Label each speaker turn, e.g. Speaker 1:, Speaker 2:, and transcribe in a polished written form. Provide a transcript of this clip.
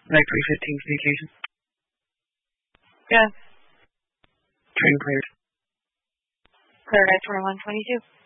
Speaker 1: Like 315 for the occasion.
Speaker 2: Yeah.
Speaker 1: Trading players.
Speaker 2: Clear at 2122.